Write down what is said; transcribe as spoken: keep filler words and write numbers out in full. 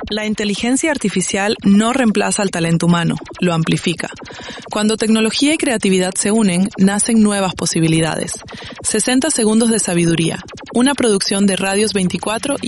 La inteligencia artificial no reemplaza al talento humano, lo amplifica. Cuando tecnología y creatividad se unen, nacen nuevas posibilidades. sesenta segundos de sabiduría, una producción de Radios veinticuatro y